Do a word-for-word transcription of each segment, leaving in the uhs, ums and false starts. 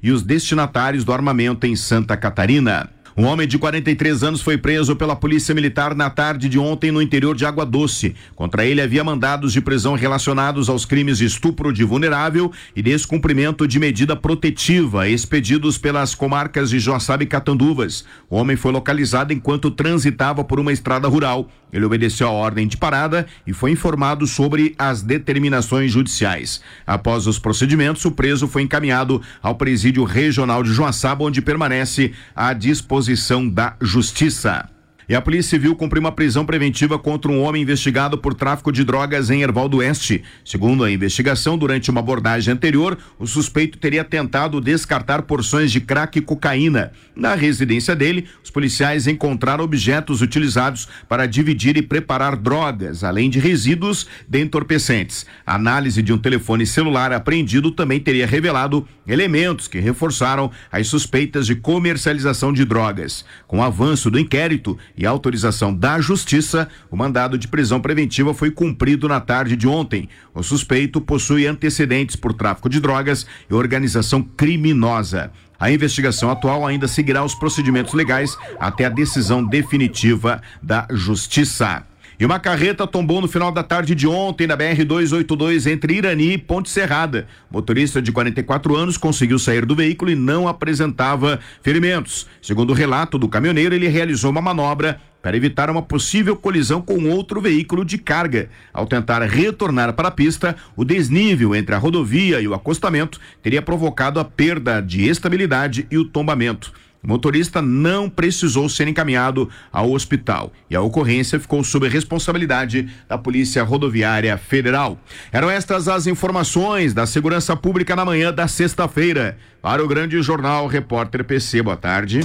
e os destinatários do armamento em Santa Catarina. Um homem de quarenta e três anos foi preso pela Polícia Militar na tarde de ontem no interior de Água Doce. Contra ele havia mandados de prisão relacionados aos crimes de estupro de vulnerável e descumprimento de medida protetiva, expedidos pelas comarcas de Joaçaba e Catanduvas. O homem foi localizado enquanto transitava por uma estrada rural. Ele obedeceu a ordem de parada e foi informado sobre as determinações judiciais. Após os procedimentos, o preso foi encaminhado ao Presídio Regional de Joaçaba, onde permanece à disposição da Justiça. E a Polícia Civil cumpriu uma prisão preventiva contra um homem investigado por tráfico de drogas em Erval do Oeste. Segundo a investigação, durante uma abordagem anterior, o suspeito teria tentado descartar porções de crack e cocaína. Na residência dele, os policiais encontraram objetos utilizados para dividir e preparar drogas, além de resíduos de entorpecentes. A análise de um telefone celular apreendido também teria revelado elementos que reforçaram as suspeitas de comercialização de drogas. Com o avanço do inquérito e a autorização da Justiça, o mandado de prisão preventiva foi cumprido na tarde de ontem. O suspeito possui antecedentes por tráfico de drogas e organização criminosa. A investigação atual ainda seguirá os procedimentos legais até a decisão definitiva da Justiça. E uma carreta tombou no final da tarde de ontem na B R duzentos e oitenta e dois entre Irani e Ponte Serrada. O motorista de quarenta e quatro anos conseguiu sair do veículo e não apresentava ferimentos. Segundo o relato do caminhoneiro, ele realizou uma manobra para evitar uma possível colisão com outro veículo de carga. Ao tentar retornar para a pista, o desnível entre a rodovia e o acostamento teria provocado a perda de estabilidade e o tombamento. O motorista não precisou ser encaminhado ao hospital e a ocorrência ficou sob responsabilidade da Polícia Rodoviária Federal. Eram estas as informações da segurança pública na manhã da sexta-feira. Para o Grande Jornal, repórter P C, boa tarde.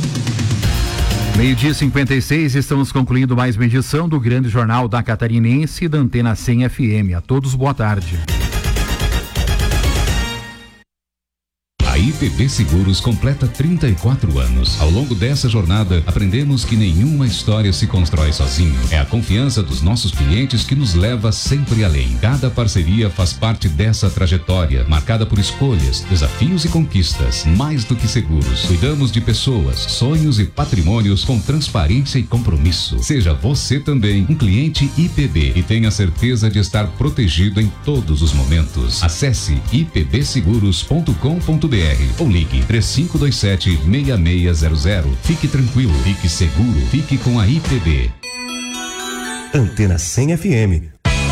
Meio-dia cinquenta e seis, estamos concluindo mais uma edição do Grande Jornal da Catarinense da Antena cem F M. A todos, boa tarde. A I P B Seguros completa trinta e quatro anos. Ao longo dessa jornada, aprendemos que nenhuma história se constrói sozinho. É a confiança dos nossos clientes que nos leva sempre além. Cada parceria faz parte dessa trajetória, marcada por escolhas, desafios e conquistas. Mais do que seguros, cuidamos de pessoas, sonhos e patrimônios com transparência e compromisso. Seja você também um cliente I P B e tenha certeza de estar protegido em todos os momentos. Acesse i p b seguros ponto com ponto b r ou ligue três cinco dois sete, seis seis zero zero. Fique tranquilo, fique seguro, fique com a I P B. Antena cem F M.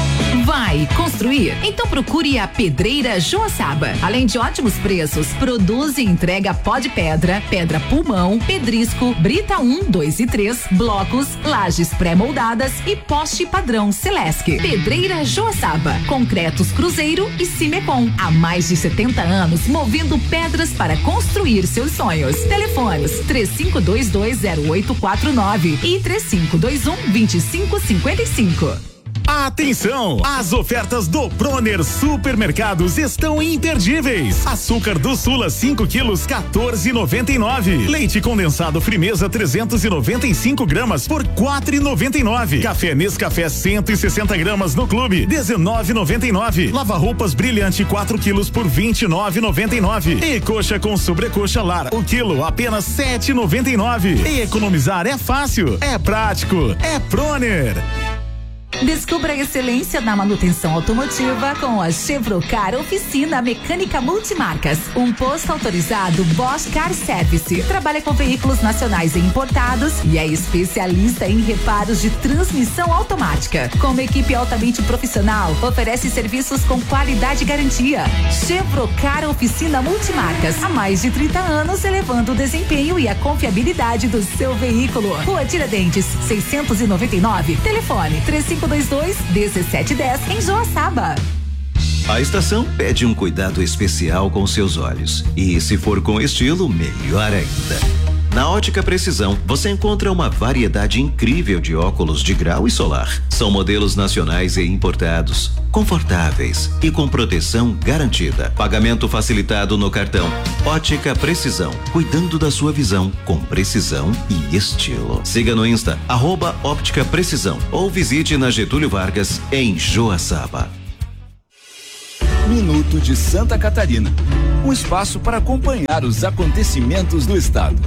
Vai construir? Então procure a Pedreira Joaçaba. Além de ótimos preços, produz e entrega pó de pedra, pedra pulmão, pedrisco, brita um, dois e três, blocos, lajes pré-moldadas e poste padrão Celesc. Pedreira Joaçaba, concretos Cruzeiro e Cimecom. Há mais de setenta anos, movendo pedras para construir seus sonhos. Telefones três cinco dois dois zero oito quatro nove e três cinco dois um, dois cinco cinco cinco. Atenção! As ofertas do Proner Supermercados estão imperdíveis. Açúcar do Sula cinco quilos, quatorze e noventa e nove. Leite condensado Frimeza trezentos e noventa e cinco gramas por quatro e noventa e nove. Café Nescafé cento e sessenta gramas no clube, dezenove e noventa e nove. Lava roupas Brilhante quatro quilos por vinte e nove e noventa e nove. E coxa com sobrecoxa Lar, o quilo apenas sete e noventa e nove. E economizar é fácil, é prático, é Proner. Descubra a excelência na manutenção automotiva com a Chevrocar Oficina Mecânica Multimarcas. Um posto autorizado Bosch Car Service. Trabalha com veículos nacionais e importados e é especialista em reparos de transmissão automática. Com uma equipe altamente profissional, oferece serviços com qualidade e garantia. Chevrocar Oficina Multimarcas. Há mais de trinta anos, elevando o desempenho e a confiabilidade do seu veículo. Rua Tiradentes, seiscentos e noventa e nove. Telefone três cinco dois dois, dezessete dez em Joaçaba. A estação pede um cuidado especial com seus olhos. E se for com estilo, melhor ainda. Na Ótica Precisão, você encontra uma variedade incrível de óculos de grau e solar. São modelos nacionais e importados, confortáveis e com proteção garantida. Pagamento facilitado no cartão. Ótica Precisão, cuidando da sua visão com precisão e estilo. Siga no Insta, arroba Óptica Precisão, ou visite na Getúlio Vargas, em Joaçaba. Minuto de Santa Catarina. um espaço para acompanhar os acontecimentos do estado.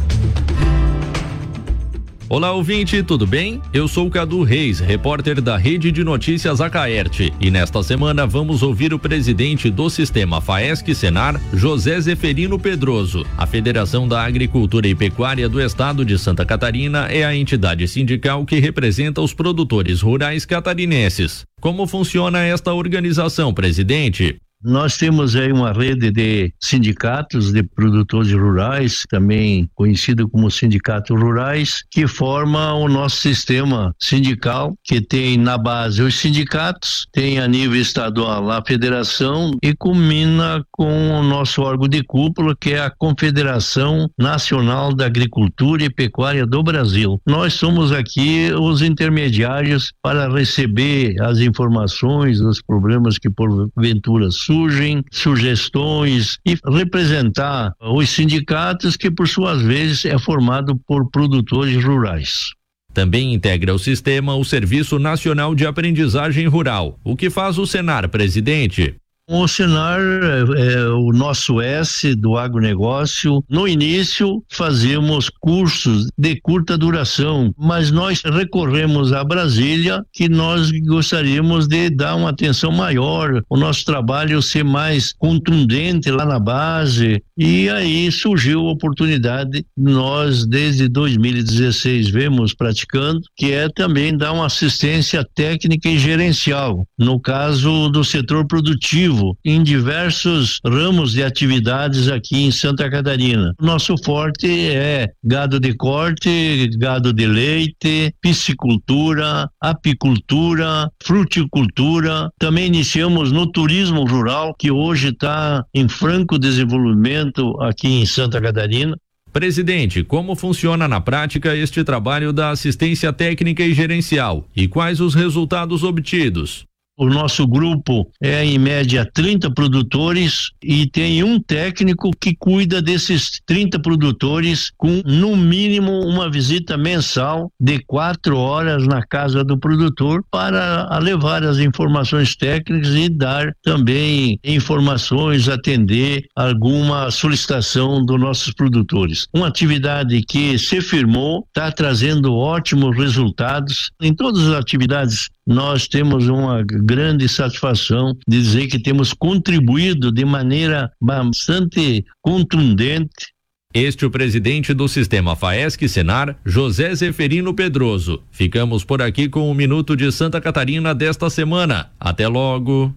Olá, ouvinte, tudo bem? Eu sou o Cadu Reis, repórter da Rede de Notícias Acaerte, e nesta semana vamos ouvir o presidente do Sistema Faesc-Senar, José Zeferino Pedroso. A Federação da Agricultura e Pecuária do Estado de Santa Catarina é a entidade sindical que representa os produtores rurais catarinenses. Como funciona esta organização, presidente? Nós temos aí uma rede de sindicatos de produtores rurais, também conhecido como sindicatos rurais, que forma o nosso sistema sindical, que tem na base os sindicatos, tem a nível estadual a federação e culmina com o nosso órgão de cúpula, que é a Confederação Nacional da Agricultura e Pecuária do Brasil. Nós somos aqui os intermediários para receber as informações dos problemas que porventura surgem, sugestões e representar os sindicatos, que por suas vezes é formado por produtores rurais. Também integra o sistema o Serviço Nacional de Aprendizagem Rural. O que faz o Senar, presidente? O Senar é, é o nosso S do agronegócio. No início fazíamos cursos de curta duração, mas nós recorremos a Brasília, que nós gostaríamos de dar uma atenção maior, o nosso trabalho ser mais contundente lá na base, e aí surgiu a oportunidade, nós desde dois mil e dezesseis vemos praticando, que é também dar uma assistência técnica e gerencial, no caso do setor produtivo, em diversos ramos de atividades aqui em Santa Catarina. Nosso forte é gado de corte, gado de leite, piscicultura, apicultura, fruticultura. Também iniciamos no turismo rural, que hoje está em franco desenvolvimento aqui em Santa Catarina. Presidente, como funciona na prática este trabalho da assistência técnica e gerencial e quais os resultados obtidos? O nosso grupo é em média trinta produtores e tem um técnico que cuida desses trinta produtores, com no mínimo uma visita mensal de quatro horas na casa do produtor para levar as informações técnicas e dar também informações, atender alguma solicitação dos nossos produtores. Uma atividade que se firmou, está trazendo ótimos resultados. Em todas as atividades nós temos uma grande satisfação de dizer que temos contribuído de maneira bastante contundente. Este é o presidente do Sistema Faesc-Senar, José Zeferino Pedroso. Ficamos por aqui com o Minuto de Santa Catarina desta semana. Até logo.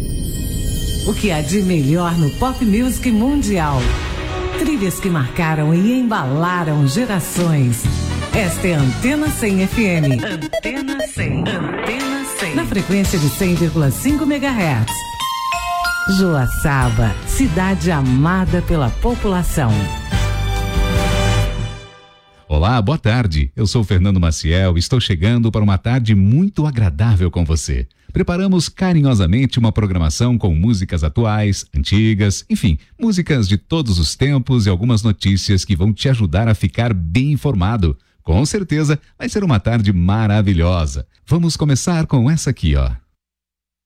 O que há de melhor no pop music mundial? Trilhas que marcaram e embalaram gerações. Esta é a Antena cem F M. Antena cem. Antena cem. Na frequência de cem vírgula cinco megahertz. Joaçaba, cidade amada pela população. Olá, boa tarde. Eu sou Fernando Maciel e estou chegando para uma tarde muito agradável com você. Preparamos carinhosamente uma programação com músicas atuais, antigas, enfim, músicas de todos os tempos e algumas notícias que vão te ajudar a ficar bem informado. Com certeza vai ser uma tarde maravilhosa. Vamos começar com essa aqui, ó.